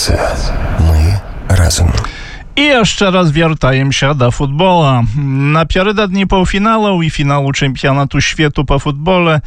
Радыёстанцыя. Мы разам. І яшчэ раз вяртаемся да футбола. Напярэдадні паўфіналаў і фіналу чэмпіянату свету па футболе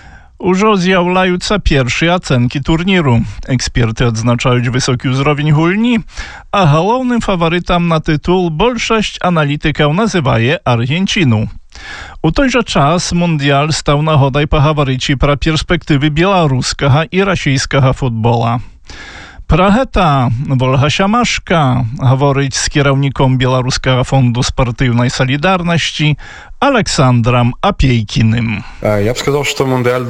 ўжо з'яўляюцца першыя ацэнкі турніру. Эксперты адзначаюць высокі ўзровень гульні, а галоўным фаварытам на тытул большасць аналітыкаў называе Аргенціну. У той жа час мундыяль стаў нагодай пагаварыць і пра перспектывы беларускага і расійскага футбола. Пра гэта Вольга Сямашка гаворыць з кіраўніком Беларускага фонду спартыўнай салідарнасці Александром Апейкіным. Я б сказаў, што Мундыяль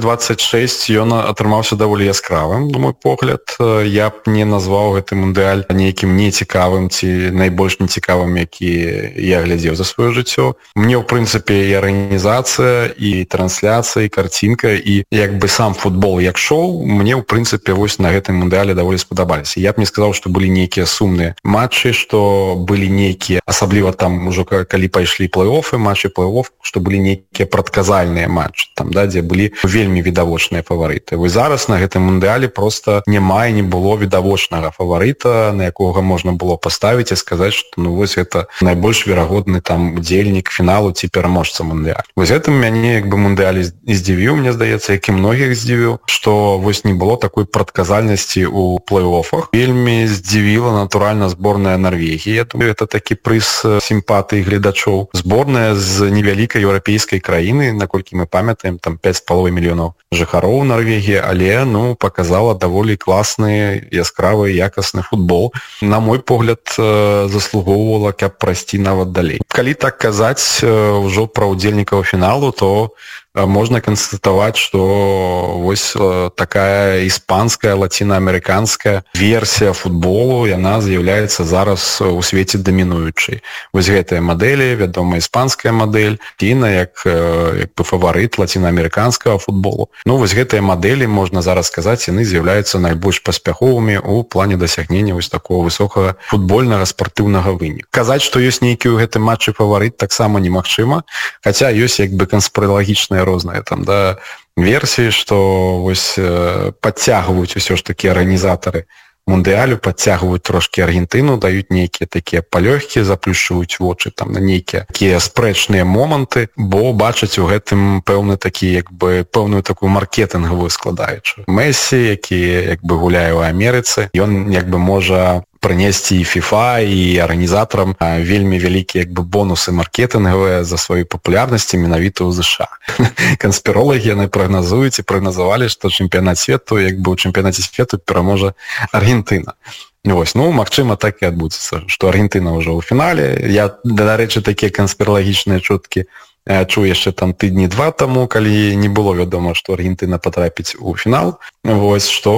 26 ён атрымаўся даволі яскравым, на мой погляд. Я б не назваў гэты Мундыяль нейкім нецікавым ці найбольш нецікавым, які я глядзеў за сваё жыццё. Мне, ў прынцыпе, і арганізацыя, і трансляцыя, і карцінка, і як бы сам футбол як шоу, мне, ў прынцыпе, вось на гэтым Мундыяле даволі спадабаліся. Я б не сказаў, што былі нейкія сумныя матчы, што былі нейкія, асабліва там ужо калі пайшлі плэй-офы, матчы плэй-оф, што былі нейкія прадказальныя матчы, там, да, дзе былі вельмі відавочныя фаварыты. Вось зараз на гэтым мундыяле проста няма і не было відавочнага фаварыта, на якога можна было паставіць і сказаць, што ну вось гэта найбольш верагодны там удзельнік фіналу ці пераможца мундыяля. Вось гэтым мяне як бы мундыяль здзівіў, мне здаецца, як і многіх здзівіў, што вось не было такой прадказальнасці ў плэй-офах. Вельмі здзівіла натуральна зборная Норвегіі. Я думаю, это такі прыз сімпатыі гледачоў. Зборная з невялікай еўрапейскай краіны, наколькі мы памятаем, там 5,5 мільёнаў жыхароў Норвегіі, але ну паказала даволі класны, яскравы, якасны футбол. На мой погляд, заслугоўвала, каб прайсці нават далей. Калі так казаць ўжо пра удзельнікаў фіналу, то можна канстатаваць, што вось такая іспанская, лацінаамерыканская версія футболу, яна з'яўляецца зараз у свеце дамінуючай. Вось гэтая мадэлі, вядома, іспанская мадэль, Кіна як бы фаварыт лацінаамерыканскага футболу. Ну, вось гэтыя мадэлі, можна зараз сказаць, яны з'яўляюцца найбольш паспяховымі ў плане дасягнення вось такого высокага футбольнага спартыўнага выніку. Казаць, што ёсць нейкі ў гэтым матчы фаварыт, таксама немагчыма, хаця ёсць як бы канспіралагічныя розныя там, да, версіі, што вось падцягваюць усё ж такі арганізатары мундыялю, падцягваюць трошкі Аргентыну, даюць нейкія такія палёгкі, заплюшчваюць вочы там на нейкія такія спрэчныя моманты, бо бачаць у гэтым пэўны такі, як бы пэўную такую маркетынгавую складаючую. Мессі, які як бы гуляе ў Амерыцы, ён як бы можа прынесці і FIFA, і арганізатарам вельмі вялікія як бы бонусы маркетынгавыя за сваю папулярнасць менавіта ў ЗША. Канспіролагі яны прагназуюць і прагназавалі, што чэмпіянат свету, як бы ў чэмпіянаце свету пераможа Аргентына. Вось, ну, магчыма, так і адбудзецца, што Аргентына ўжо ў фінале. Я, дарэчы, такія канспіралагічныя чуткі чуў яшчэ там тыдні 2 таму, калі не было вядома, што Аргентына патрапіць у фінал. Вось, што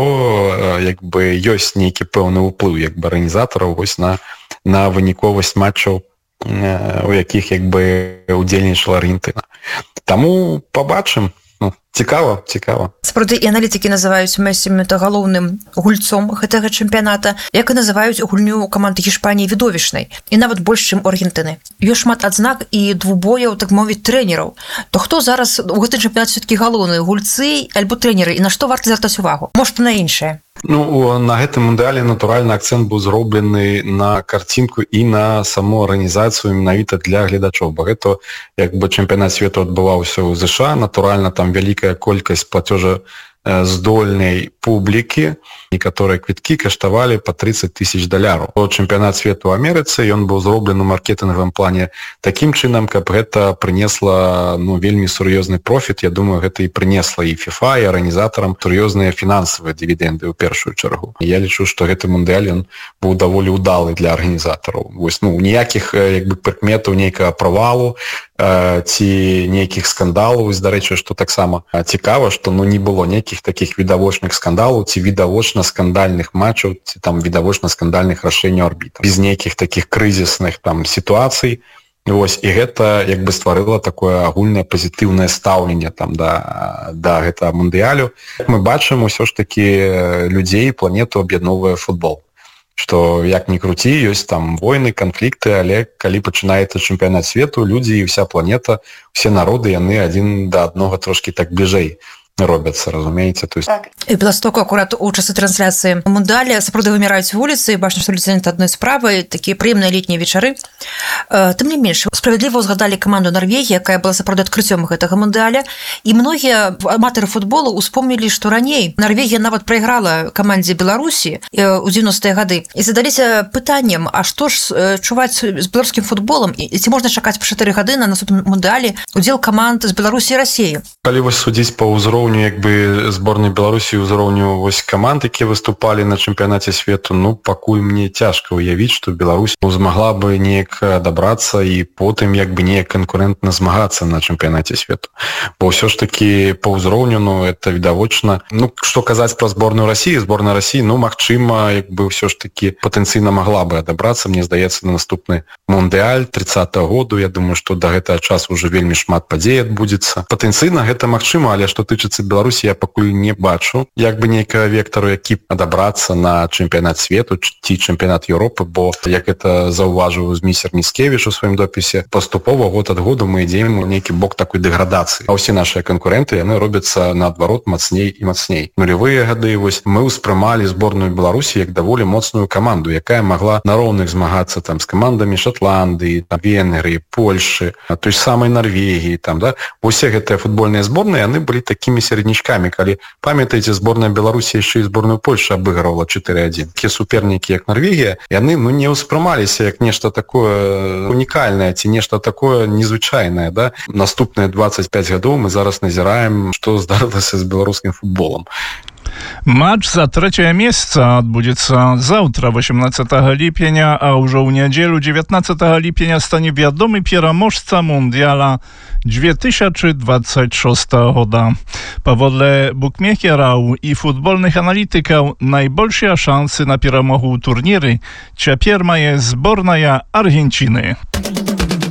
як бы ёсць нейкі пэўны ўплыў як бы арганізатараў вось на выніковасць матчаў, у якіх як бы удзельнічала Аргентына. Таму пабачым. Цікава. Сапраўды, і аналітыкі называюць Мессі галоўным гульцом гэтага чэмпіяната, як і называюць гульню каманды Гішпаніі відовішнай, і нават больш, чым у Аргентыны. Ёсць шмат адзнак і двубояў, так мовіць, трэнераў. То хто зараз у гэтым чэмпіянаце все-таки галоўны, гульцы альбо трэнеры, і на што варта звяртаць увагу? Можа, на іншае? Ну, на гэтым мундыяле, натуральна, акцэнт быў зроблены на карцінку і на саму арганізацыю менавіта для гледачоў, бо гэта як бы чэмпіянат свету адбываўся ў ЗША, натуральна, там вялікая колькасць плацежаздольнай публікі, некаторыя квіткі каштавалі па $30,000. Чэмпіянат свету ў Амерыцы, ён быў зроблены ў маркетынгавым плане такім чынам, каб гэта прынесла ну, вельмі сур'ёзны профіт. Я думаю, гэта і прынесла і FIFA, і арганізатарам сур'ёзныя фінансавыя дывідэнды ў першую чаргу. Я лічу, што гэты мундыяль ён быў даволі ўдалы для арганізатараў. Вось, ну, ніякіх як бы прыкметаў нейкага правалу ці нейкіх скандалаў. Дарэчы, што таксама цікава, што ну, не было нейкіх такіх відавочных скандалаў ці відавочна скандальных матчаў, ці там відавочна скандальных рашэнняў арбітраў. Без нейкіх такіх крызісных там сітуацый. Вось, і гэта як бы стварыла такое агульнае пазітыўнае стаўленне там да гэтага мундыялю. Мы бачым усё ж такі людзей, планету аб'ядноўвае футбол. Што як ні круці, ёсць там войны, канфлікты, але калі пачынаецца чэмпіянат свету, людзі і ўся планета, усе народы, яны адзін да аднога трошкі так бліжэй робяцца, разумееце, то есть і Беластоку акурат у часы трансляцыі мундаля сапраўды выміраюць вуліцы, бачна, што людзі заняты адной справай, такія прыемныя летнія вечары. Тым не менш, справядліва ўзгадалі каманду Нарвегіі, якая была сапраўды адкрыццём гэтага мундаля, і многія аматары футболу успомнілі, што раней Нарвегія нават прайграла камандзе Беларусі ў 90-е гады і задаліся пытаннем, а што ж чуваць з беларускім футболам і ці можна чакаць па 4 гады на наступным мундале удзел каманд з Беларусі і Расіі. Калі вось судзіць па ўзроўню як бы зборнай Беларусі, ўзроўню вось каманд, якія выступалі на чэмпіянаце свету, ну пакуль мне цяжка ўявіць, што Беларусь змагла бы неяк адабрацца і потым як бы неяк канкурэнтна змагацца на чэмпіянаце свету. Бо ўсё ж такі па ўзроўню, ну это відавочна. Ну што казаць пра зборную Расіі, зборная Расіі, ну магчыма, як бы ўсё ж такі патэнцыйна магла бы адабрацца, мне здаецца, на наступны мундыаль 30-го году. Я думаю, што да гэтага часу ўжо вельмі шмат падзей адбудзецца. Патэнцыйна гэта магчыма, але што тычыцца Беларусі, я пакуль не бачу як бы нейкага вектару, які адабрацца на чэмпіянат свету ці чэмпіянат Еўропы, бо як это заўважыў змейстер Міцкевіч у сваім допісе, паступова год ад году мы ідзем у нейкі бок такой дэградацыі. А ўсе нашыя канкурэнты, яны робяцца наадварот мацней і мацней. Нулявыя гады вось мы ўспрымалі зборную Беларусі як даволі моцную каманду, якая магла на роўных змагацца там з камандамі Шатландыі, там Венгрыі, Польшы, той самай Нарвегіі, там, да. Усе гэтыя футбольныя зборныя, яны былі такімі середнячкамі, калі памятаеце, зборная Беларусі яшчэ і зборную Польшы абыгрывала 4-1. Такія супернікі, як Нарвегія, яны ну не ўспрымаліся як нешта такое унікальнае ці нешта такое незвычайнае, да. Наступныя 25 гадоў мы зараз назіраем, што здарылася з беларускім футболам. Матч за трэцяе месца адбудзецца заўтра, 18 ліпеня, а ўжо ў нядзелю 19 ліпеня стане вядомы пераможца мундыяла 2026 года. Паводле букмекераў і футбольных аналітыкаў найбольшыя шансы на перамогу ў турніры цяпер мае зборная Аргенціны.